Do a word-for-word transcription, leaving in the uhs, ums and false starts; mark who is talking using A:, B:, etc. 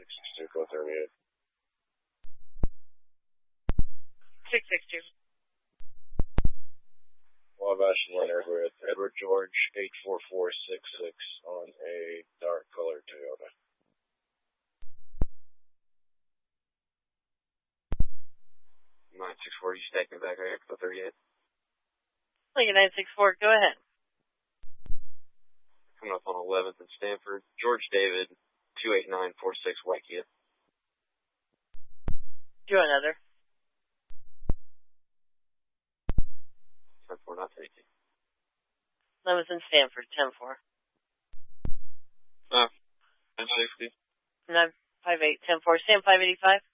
A: six six two, code thirty-eight.
B: six six two.
A: Wabash Leonard with Edward George eight four four six six on a dark colored Toyota.
C: nine six four, you stack me back right for thirty-eight.
B: Lincoln nine six four, go ahead.
C: Coming up on eleventh in Stanford, George David, two eight nine four six White Kia.
B: Do another.
C: ten four, not taking.
B: eleventh in Stanford, ten four.
C: Uh, nine sixty.
B: nine five eight, ten four. Sam five eighty-five.